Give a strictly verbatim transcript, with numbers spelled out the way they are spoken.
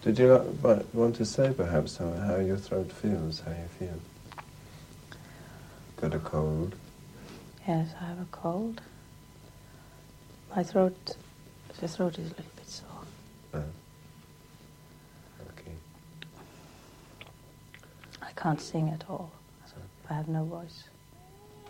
Did you uh, want to say perhaps how, how your throat feels, how you feel? Got a cold? Yes, I have a cold. My throat, the throat is a little bit sore. Uh, okay. I can't sing at all. I have no voice.